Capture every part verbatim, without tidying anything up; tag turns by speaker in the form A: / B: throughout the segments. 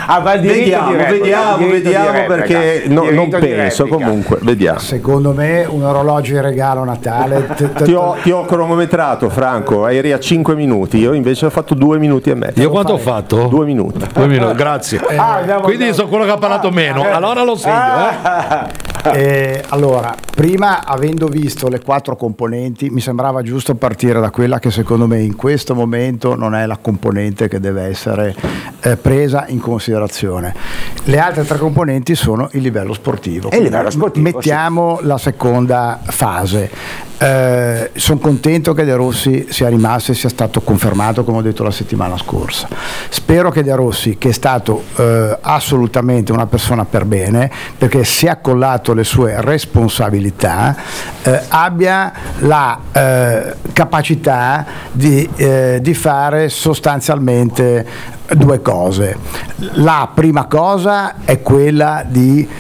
A: avrà il diritto
B: vediamo,
A: di replica,
B: vediamo,
A: il diritto
B: vediamo
A: di replica,
B: perché
A: il
B: no,
A: diritto
B: non
A: di
B: penso,
A: replica.
B: comunque, vediamo.
C: Secondo me un orologio in regalo a Natale. T- t-
B: Ti ho, ti ho cronometrato, Franco, eri a cinque minuti, io invece ho fatto due minuti e mezzo.
D: Io quanto ho fatto?
B: Due minuti.
D: Due minuti, grazie.
A: Ah, andiamo-
D: Quindi sono quello che ha parlato meno, allora lo segno. Eh.
C: Eh, allora, prima, avendo visto le quattro componenti, mi sembrava giusto partire da quella che secondo me in questo momento non è la componente che deve essere eh, presa in considerazione. Le altre tre componenti sono il livello sportivo.
A: E il livello sportivo,
C: Mettiamo la seconda fase. Eh, sono contento che De Rossi sia rimasto e sia stato confermato, come ho detto la settimana scorsa. Spero che De Rossi, che è stato eh, assolutamente una persona per bene, perché si è accollato le sue responsabilità, eh, abbia la eh, capacità di, eh, di fare sostanzialmente due cose. La prima cosa è quella di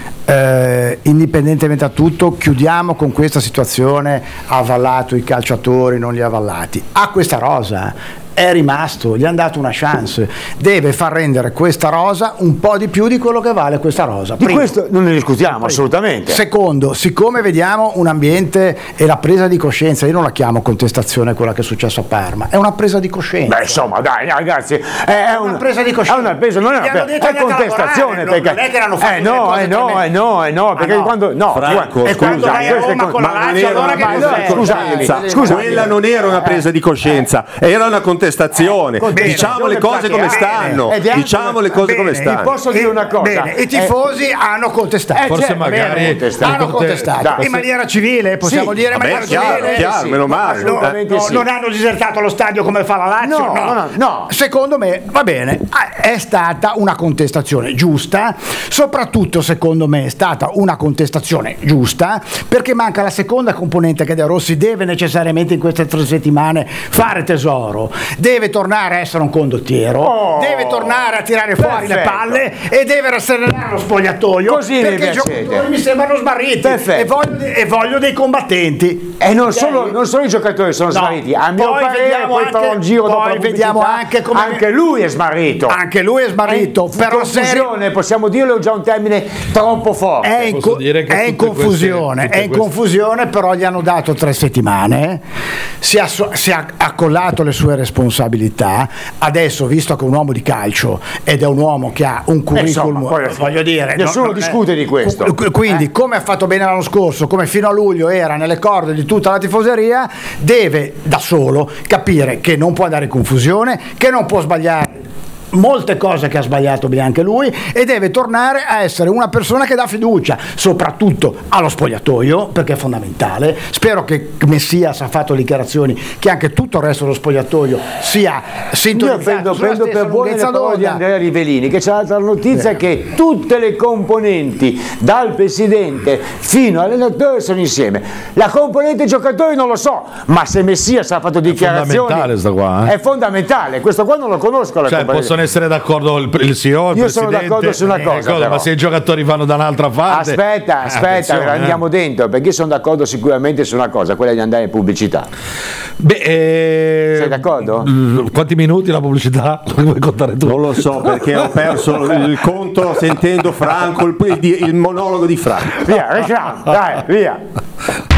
C: Eh, indipendentemente da tutto, chiudiamo con questa situazione, ha avallato i calciatori, non li ha avallati, ha questa rosa, è rimasto, gli hanno dato una chance, deve far rendere questa rosa un po' di più di quello che vale questa rosa.
A: Di
C: Primo.
A: questo non ne discutiamo. Primo. Assolutamente.
C: Secondo, siccome vediamo un ambiente e la presa di coscienza, io non la chiamo contestazione quella che è successo a Parma, è una presa di coscienza.
A: Beh, insomma, dai, ragazzi, è, è
C: una presa di coscienza.
A: È una presa, non è una
C: Gli hanno
A: presa,
C: detto
A: è
C: di andare a
A: contestazione.
C: lavorare,
A: Perché,
C: non è che l'hanno fatto
A: eh
C: delle
A: no,
C: cose
A: eh no,
C: tremende.
A: eh no, eh no, perché
C: Ah, no.
A: quando no,
B: Franco,
A: guarda,
C: e quando
B: scusa,
C: vai a
A: queste
C: Roma
A: con-
C: con la
A: ma non
C: Lazio,
A: era
C: allora
A: una
C: che
A: presa
C: cos'è?
A: di coscienza.
C: Eh,
A: Scusa,
B: Quella non era una presa di coscienza, era una contestazione.
A: Eh,
B: diciamo le cose come stanno.
A: Ed è anche
B: Diciamo le
A: una-
B: cose
C: bene,
B: come
A: vi
B: stanno.
A: posso dire una cosa.
C: Bene, i tifosi hanno contestato.
A: Eh,
D: Forse
A: certo,
D: magari
A: hanno contestato.
C: hanno contestato
A: Dai,
C: in maniera civile, possiamo
A: Sì,
C: dire in
B: vabbè,
C: maniera
B: chiaro,
C: civile.
B: chiaro,
A: sì.
B: meno male.
C: No,
A: Assolutamente
C: no,
A: sì.
C: non hanno disertato lo stadio come fa la Lazio,
A: No, no, no, no.
C: Secondo me va bene, è stata una contestazione giusta, soprattutto secondo me è stata una contestazione giusta perché manca la seconda componente che De Rossi deve necessariamente in queste tre settimane fare tesoro, deve tornare a essere un condottiero,
A: Oh,
C: deve tornare a tirare fuori le
A: perfetto.
C: palle e deve rasserenare lo spogliatoio
A: Così mi
C: perché i
A: piacete.
C: giocatori mi sembrano smarriti
A: Perfetto.
C: e voglio, e voglio dei combattenti.
A: E non
C: Ok?
A: solo, non solo i giocatori sono
C: No,
A: smarriti, a mio
C: poi
A: parere,
C: vediamo
A: poi
C: anche-
A: farò un giro
C: poi
A: dopo la
C: vediamo
A: pubblicità,
C: anche come-
A: anche lui è smarrito.
C: Anche lui è smarrito,
A: È
C: però se
A: confusione, possiamo dirlo, è già un termine troppo forte.
C: è in,
D: Posso
C: co-
D: dire che
C: è in
D: tutte
C: confusione,
D: queste-
C: è in
D: tutte queste-
C: confusione, però gli hanno dato tre settimane, si è, asso- si è accollato le sue responsabilità, adesso visto che è un uomo di calcio ed è un uomo che ha un curriculum,
A: insomma, poi-
C: voglio dire,
A: nessuno
C: non- non è-
A: discute di questo.
C: Qu- Quindi,
A: Eh.
C: come ha fatto bene l'anno scorso, come fino a luglio era nelle corde di tutta la tifoseria, deve da solo capire che non può andare in confusione, che non può sbagliare molte cose che ha sbagliato bene anche lui e deve tornare a essere una persona che dà fiducia soprattutto allo spogliatoio perché è fondamentale. Spero che Messias ha fatto dichiarazioni che anche tutto il resto dello spogliatoio sia
A: Io
C: sintonizzato
A: prendo,
C: sulla
A: prendo
C: stessa
A: per buone le
C: lunghezza
A: parole di
C: d'onda.
A: Andrea Rivellini, che c'è l'altra notizia che tutte le componenti dal presidente fino all'allenatore sono insieme. La componente giocatori non lo so, ma se Messias ha fatto dichiarazioni
D: fondamentale sta qua, eh.
A: è fondamentale, questo qua non lo conosco la
D: Cioè,
A: componente.
D: possono essere d'accordo il, il C E O, il
A: Io sono
D: presidente,
A: d'accordo su una cosa,
D: eh,
A: però.
D: ma se i giocatori vanno da un'altra parte,
A: Aspetta,
D: eh,
A: aspetta,
D: attenzione, eh.
A: andiamo dentro, perché io sono d'accordo sicuramente su una cosa, quella di andare in pubblicità.
D: Beh, eh,
A: Sei d'accordo?
D: l- Quanti minuti la pubblicità? Vuoi contare tu?
B: Non lo so perché ho perso il conto sentendo Franco, il, il- il monologo di Franco.
A: Via, lasciamo, dai, via.